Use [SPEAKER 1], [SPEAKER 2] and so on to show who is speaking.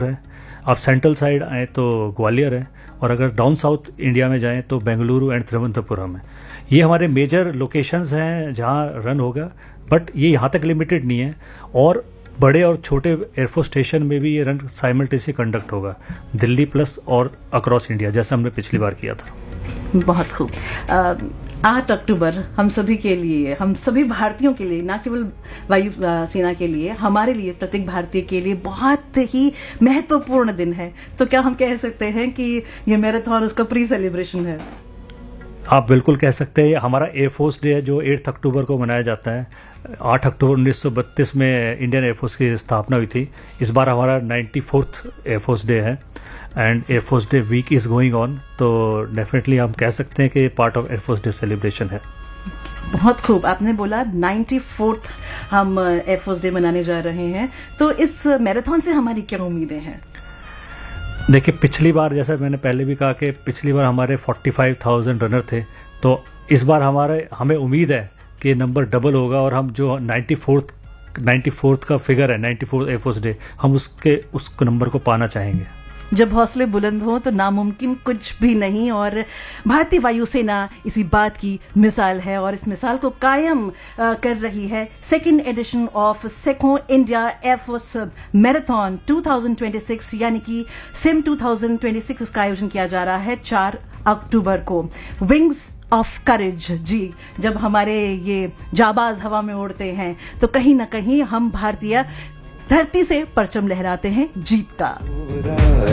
[SPEAKER 1] जयपुर है, आप central side आए तो ग्वालियर है, और अगर डाउन साउथ इंडिया में जाएं तो बेंगलुरु एंड तिरुवनंतपुरम है। ये हमारे मेजर लोकेशंस हैं जहां रन होगा, बट ये यहाँ तक लिमिटेड नहीं है, और बड़े और छोटे एयरफोर्स स्टेशन में भी ये रन साइमल्टेनियसली कंडक्ट होगा, दिल्ली प्लस और अक्रॉस इंडिया, जैसा हमने पिछली बार किया था।
[SPEAKER 2] बहुत खूब। 8 अक्टूबर हम सभी के लिए, हम सभी भारतीयों के लिए, ना केवल वायु सेना के लिए, हमारे लिए, प्रत्येक भारतीय के लिए बहुत ही महत्वपूर्ण दिन है। तो क्या हम कह सकते हैं कि ये मैराथन उसका प्री सेलिब्रेशन है?
[SPEAKER 1] आप बिल्कुल कह सकते हैं। हमारा एयरफोर्स डे है जो 8 अक्टूबर को मनाया जाता है। 8 अक्टूबर 1932 में इंडियन एयरफोर्स की स्थापना हुई थी। इस बार हमारा 94th एयरफोर्स डे है and air force day week is going on, तो डेफिनेटली हम कह सकते हैं कि part of air force day celebration है।
[SPEAKER 2] बहुत खूब। आपने बोला 94th हम एयरफोर्स डे मनाने जा रहे हैं, तो इस मैराथन से हमारी क्या उम्मीदें हैं?
[SPEAKER 1] देखिए, पिछली बार जैसा मैंने पहले भी कहा कि पिछली बार हमारे 45,000 रनर थे, तो इस बार हमें उम्मीद है कि नंबर डबल होगा, और हम जो 94th का फिगर है, 94th एयरफोर्स डे, हम उस नंबर को पाना चाहेंगे।
[SPEAKER 2] जब हौसले बुलंद हो तो नामुमकिन कुछ भी नहीं, और भारतीय वायुसेना इसी बात की मिसाल है, और इस मिसाल को कायम कर रही है। Second edition of Seiko India air force marathon 2026, यानी कि सिम 2026, इसका आयोजन किया जा रहा है 4 अक्टूबर को। विंग्स ऑफ करेज जी, जब हमारे ये जाबाज हवा में उड़ते हैं तो कहीं ना कहीं हम भारतीय धरती से परचम लहराते हैं जीत का।